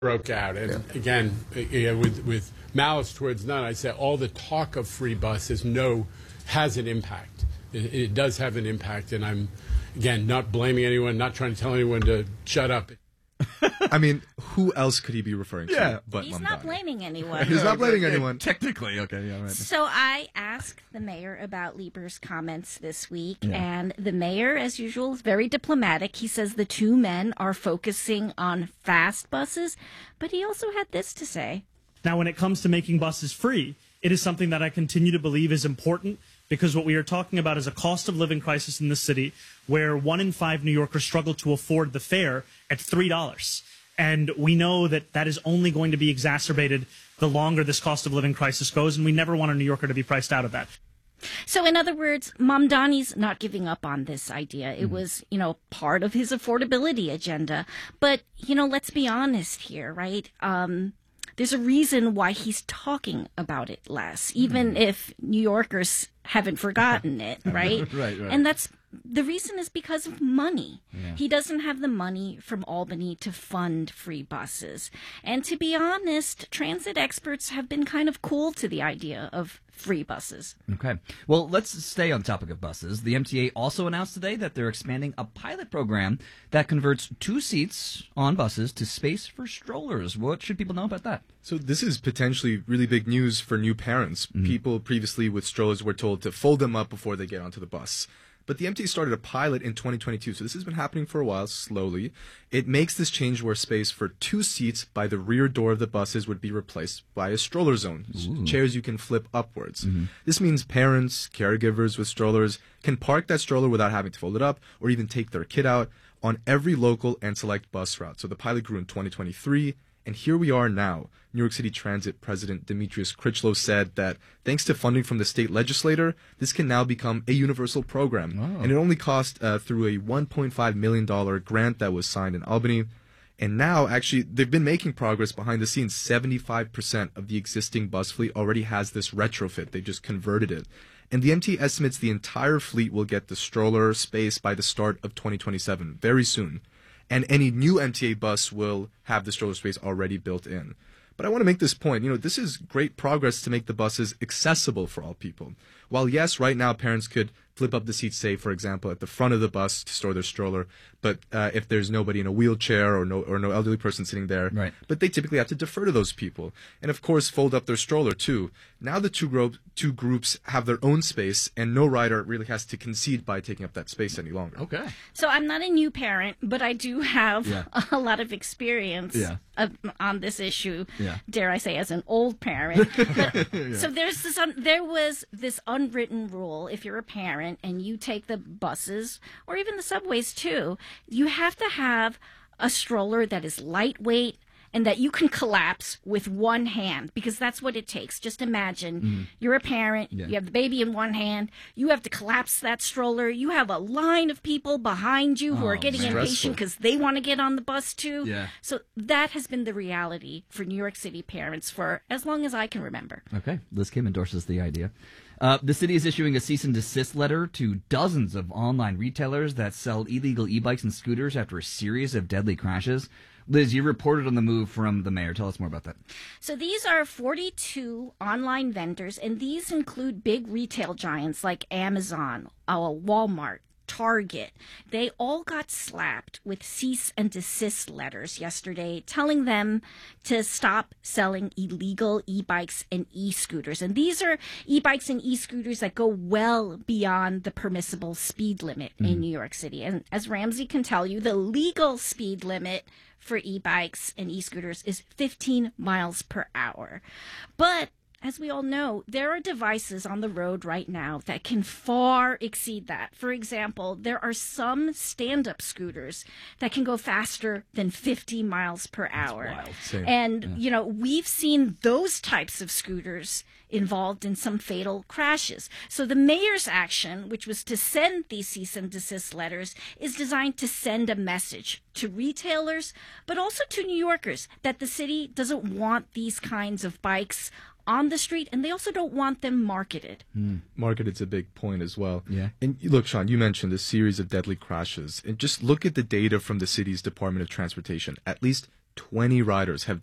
broke out. And again, with malice towards none, I said all the talk of free buses has an impact. It does have an impact, and I'm, again, not blaming anyone, not trying to tell anyone to shut up. I mean, who else could he be referring to? But he's not blaming anyone. He's not blaming anyone. Technically, okay, yeah, right. So I asked the mayor about Lieber's comments this week, and the mayor, as usual, is very diplomatic. He says the two men are focusing on fast buses, but he also had this to say. Now, when it comes to making buses free, it is something that I continue to believe is important, because what we are talking about is a cost of living crisis in the city where 1 in 5 New Yorkers struggle to afford the fare at $3. And we know that that is only going to be exacerbated the longer this cost of living crisis goes, and we never want a New Yorker to be priced out of that. So in other words, Mamdani's not giving up on this idea. It was, part of his affordability agenda. But, let's be honest here, right? There's a reason why he's talking about it less, even if New Yorkers haven't forgotten it, right? Right. And the reason is because of money. Yeah. He doesn't have the money from Albany to fund free buses. And to be honest, transit experts have been kind of cool to the idea of free buses. Okay. Well, let's stay on the topic of buses. The MTA also announced today that they're expanding a pilot program that converts 2 seats on buses to space for strollers. What should people know about that? So this is potentially really big news for new parents. People previously with strollers were told to fold them up before they get onto the bus. But the MTA started a pilot in 2022, so this has been happening for a while, slowly. It makes this change where space for 2 seats by the rear door of the buses would be replaced by a stroller zone, chairs you can flip upwards. This means parents, caregivers with strollers can park that stroller without having to fold it up or even take their kid out on every local and select bus route. So the pilot grew in 2023. And here we are now. New York City Transit President Demetrius Critchlow said that thanks to funding from the state legislator, this can now become a universal program. Oh. And it only cost through a $1.5 million grant that was signed in Albany. And now, actually, they've been making progress behind the scenes. 75% of the existing bus fleet already has this retrofit. They just converted it. And the MTA estimates the entire fleet will get the stroller space by the start of 2027, very soon. And any new MTA bus will have the stroller space already built in. But I want to make this point. This is great progress to make the buses accessible for all people. While, yes, right now parents could flip up the seats, say, for example, at the front of the bus to store their stroller, but if there's nobody in a wheelchair or no elderly person sitting there, right. But they typically have to defer to those people. And, of course, fold up their stroller, too. Now the two groups have their own space, and no rider really has to concede by taking up that space any longer. Okay. So I'm not a new parent, but I do have a lot of experience on this issue, dare I say, as an old parent. But, so there was this unwritten rule. If you're a parent and you take the buses, or even the subways too, you have to have a stroller that is lightweight and that you can collapse with one hand, because that's what it takes. Just imagine you're a parent, you have the baby in one hand, you have to collapse that stroller, you have a line of people behind you who are getting impatient because they want to get on the bus too. Yeah. So that has been the reality for New York City parents for as long as I can remember. Okay, Liz Kim endorses the idea. The city is issuing a cease and desist letter to dozens of online retailers that sell illegal e-bikes and scooters after a series of deadly crashes. Liz, you reported on the move from the mayor. Tell us more about that. So these are 42 online vendors, and these include big retail giants like Amazon, Walmart, Target. They all got slapped with cease and desist letters yesterday telling them to stop selling illegal e-bikes and e-scooters. And these are e-bikes and e-scooters that go well beyond the permissible speed limit in New York City. And as Ramsey can tell you, the legal speed limit for e-bikes and e-scooters is 15 miles per hour. But as we all know, there are devices on the road right now that can far exceed that. For example, there are some stand-up scooters that can go faster than 50 miles per hour. That's wild. And, we've seen those types of scooters involved in some fatal crashes. So the mayor's action, which was to send these cease and desist letters, is designed to send a message to retailers, but also to New Yorkers that the city doesn't want these kinds of bikes on the street, and they also don't want them marketed. Marketed's a big point as well. Yeah. And look, Sean, you mentioned this series of deadly crashes, and just look at the data from the city's Department of Transportation. At least 20 riders have